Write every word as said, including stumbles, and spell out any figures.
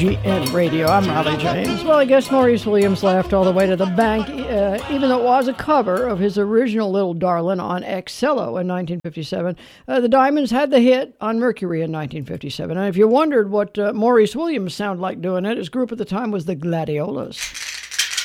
G N Radio. I'm Raleigh James. Well, I guess Maurice Williams laughed all the way to the bank, uh, even though it was a cover of his original Little Darlin' on Excello in nineteen fifty-seven. Uh, the Diamonds had the hit on Mercury in nineteen fifty-seven. And if you wondered what uh, Maurice Williams sounded like doing it, his group at the time was the Gladiolas.